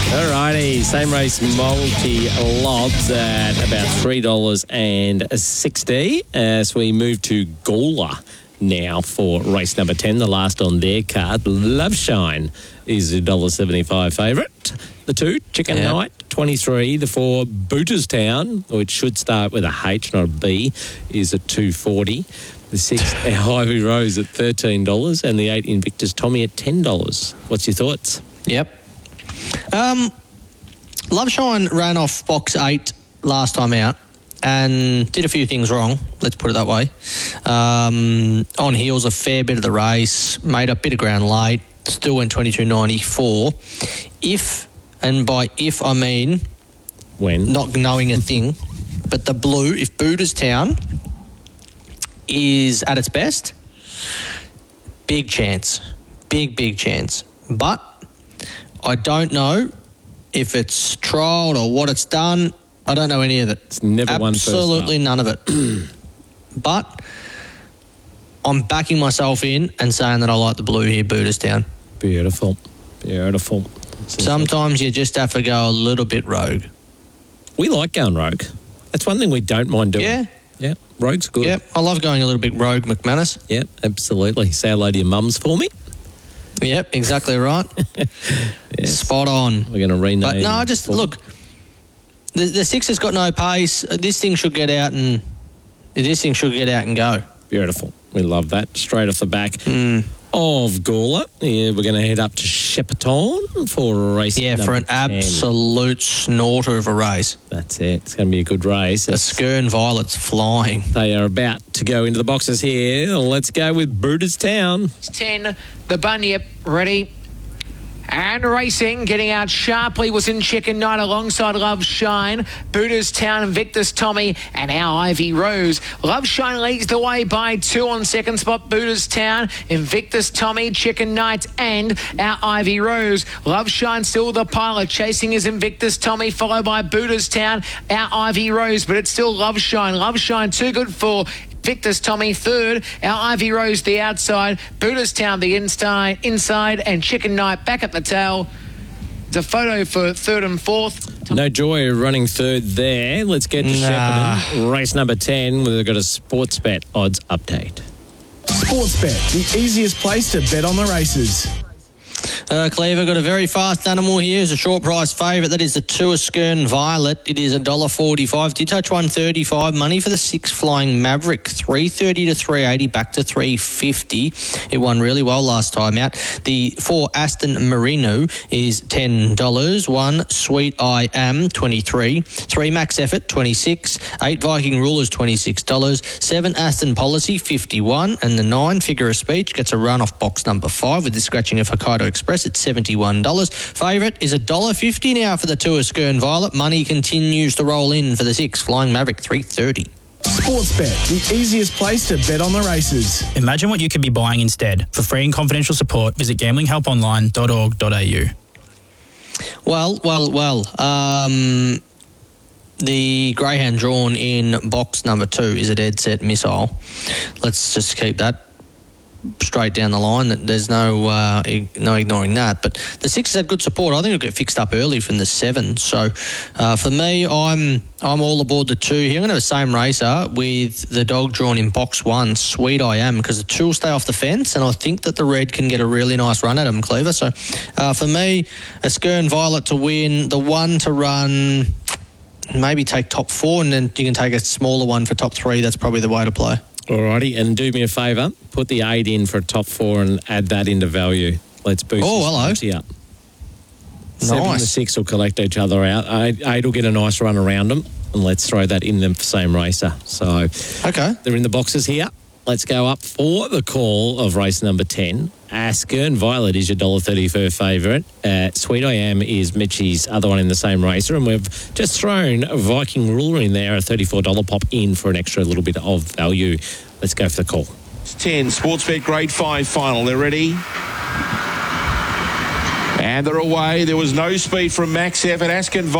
Alrighty, same race multi-lots at about $3.60 as we move to Gawler now for race number 10, the last on their card. Love Shine is a $1.75 favourite. The 2, Chicken Night, 23. The 4, Booterstown, which should start with a H, not a B, is at $2.40. The 6, Ivy Rose at $13, and the 8, Invictus Tommy at $10. What's your thoughts? Yep. Love Shine ran off box 8 last time out and did a few things wrong, let's put it that way. On heels a fair bit of the race, made a bit of ground late, still went 22.94. If, and by if I mean when, not knowing a thing, but the blue, if Booterstown is at its best, big chance. Big chance. But I don't know if it's trialled or what it's done. I don't know any of it. It's never won first up. Absolutely none of it. But I'm backing myself in and saying that I like the blue here, Booterstown. Beautiful. Sometimes you just have to go a little bit rogue. We like going rogue. That's one thing we don't mind doing. Yeah, rogue's good. Yep, I love going a little bit rogue, McManus. Yep, absolutely. Say hello to your mums for me. Yep, exactly right. Yes. Spot on. We're going to rename. But no, just look. The 6 has got no pace. This thing should get out and go. Beautiful. We love that. Straight off the back of Gawler. Yeah, we're going to head up to Shepparton for a race. Yeah, for an 10. absolute snorter of a race. That's it. It's going to be a good race. The Skern Violet's flying. They are about to go into the boxes here. Let's go with Booterstown. 10, the Bunyip, ready. And racing, getting out sharply was in Chicken Night alongside Love Shine, Booterstown, Invictus Tommy, and our Ivy Rose. Love Shine leads the way by 2 on second spot, Booterstown, Invictus Tommy, Chicken Night, and our Ivy Rose. Love Shine still the pilot, chasing is Invictus Tommy, followed by Booterstown, our Ivy Rose, but it's still Love Shine. Love Shine too good for Invictus Tommy third, our Ivy Rose the outside, Booterstown the inside, and Chicken Night back at the tail. It's a photo for third and fourth. No joy running third there. Let's get to Shepparton. Race number 10. We've got a Sportsbet odds update. Sportsbet, the easiest place to bet on the races. Cleaver got a very fast animal here. It's a short price favourite. That is the 2 Skern Violet. It is $1.45. Did touch 135. Money for the 6 Flying Maverick. $3.30 to $3.80, back to $3.50. It won really well last time out. The 4 Aston Marino is $10. 1 Sweet I Am, $23. 3 Max Effort, $26. 8 Viking Rulers, $26. 7 Aston Policy, $51. And the 9 Figure of Speech gets a run off box number 5 with the scratching of Hokkaido Express at $71. Favourite is $1.50 now for the 2 Skern Violet. Money continues to roll in for the 6 Flying Maverick, $3.30. Sportsbet, the easiest place to bet on the races. Imagine what you could be buying instead. For free and confidential support, visit gamblinghelponline.org.au. Well. The greyhound drawn in box number 2 is a dead set missile. Let's just keep that straight down the line. There's no ignoring that. But the 6 has had good support. I think it'll get fixed up early from the 7. So for me, I'm all aboard the 2 here. I'm going to have the same racer with the dog drawn in box 1, Sweet I Am, because the 2 will stay off the fence, and I think that the red can get a really nice run at him, Cleaver. So for me, a Skern Violet to win, the 1 to run, maybe take top 4, and then you can take a smaller one for top 3. That's probably the way to play. Alrighty, and do me a favour, put the 8 in for a top 4 and add that into value. Let's boost this up. 7 and the 6 will collect each other out. 8 will get a nice run around them, and let's throw that in the same racer. So they're in the boxes here. Let's go up for the call of race number 10. Skern Violet is your $1.34 favourite. Sweet I Am is Mitchie's other one in the same racer, and we've just thrown a Viking Ruler in there, a $34 pop in for an extra little bit of value. Let's go for the call. It's 10, Sportsbet Grade 5 final. They're ready. And they're away. There was no speed from Max Effort. Askin